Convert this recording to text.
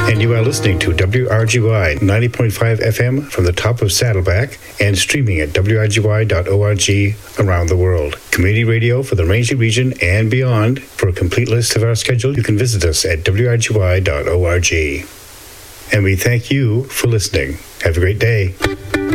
And you are listening to WRGY 90.5 FM from the top of Saddleback and streaming at wrgy.org around the world. Community radio for the Rangeley region and beyond. For a complete list of our schedule, you can visit us at wrgy.org. And we thank you for listening. Have a great day.